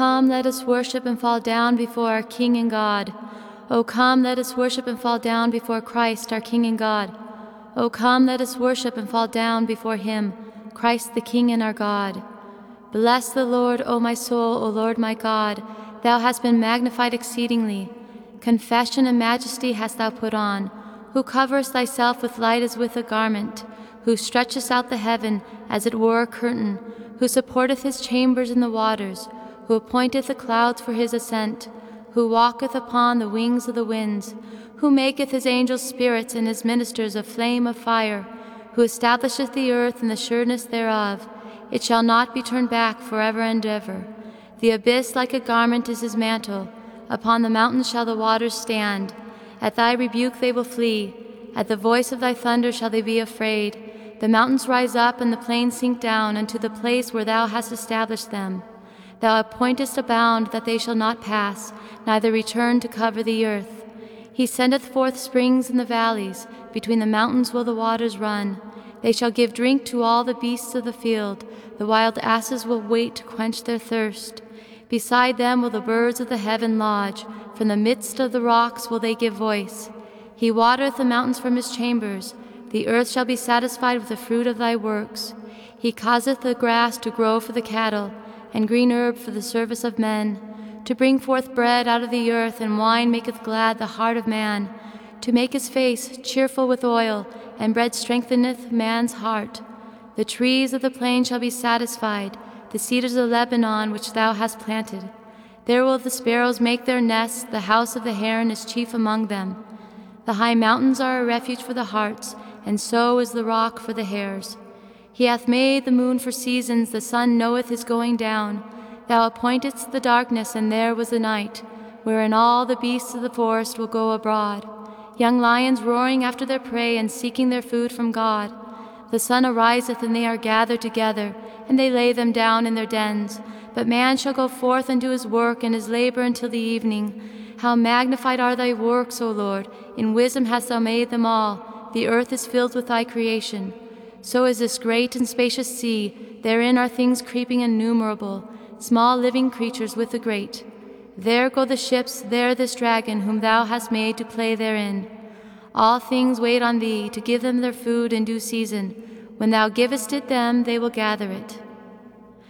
Come, let us worship and fall down before our King and God. O come, let us worship and fall down before Christ, our King and God. O come, let us worship and fall down before him, Christ the King and our God. Bless the Lord, O my soul, O Lord my God. Thou hast been magnified exceedingly. Confession and majesty hast thou put on, who coverest thyself with light as with a garment, who stretchest out the heaven as it were a curtain, who supporteth his chambers in the waters, who appointeth the clouds for his ascent, who walketh upon the wings of the winds, who maketh his angels spirits and his ministers a flame of fire, who establisheth the earth in the sureness thereof. It shall not be turned back forever and ever. The abyss like a garment is his mantle. Upon the mountains shall the waters stand. At thy rebuke they will flee. At the voice of thy thunder shall they be afraid. The mountains rise up and the plains sink down unto the place where thou hast established them. Thou appointest a bound that they shall not pass, neither return to cover the earth. He sendeth forth springs in the valleys. Between the mountains will the waters run. They shall give drink to all the beasts of the field. The wild asses will wait to quench their thirst. Beside them will the birds of the heaven lodge. From the midst of the rocks will they give voice. He watereth the mountains from his chambers. The earth shall be satisfied with the fruit of thy works. He causeth the grass to grow for the cattle, and green herb for the service of men, to bring forth bread out of the earth, and wine maketh glad the heart of man, to make his face cheerful with oil, and bread strengtheneth man's heart. The trees of the plain shall be satisfied, the cedars of Lebanon which thou hast planted. There will the sparrows make their nests, the house of the heron is chief among them. The high mountains are a refuge for the harts, and so is the rock for the hares. He hath made the moon for seasons, the sun knoweth his going down. Thou appointedst the darkness, and there was the night, wherein all the beasts of the forest will go abroad, young lions roaring after their prey and seeking their food from God. The sun ariseth, and they are gathered together, and they lay them down in their dens. But man shall go forth and do his work and his labor until the evening. How magnified are thy works, O Lord! In wisdom hast thou made them all. The earth is filled with thy creation. So is this great and spacious sea. Therein are things creeping innumerable, small living creatures with the great. There go the ships, there this dragon, whom thou hast made to play therein. All things wait on thee, to give them their food in due season. When thou givest it them, they will gather it.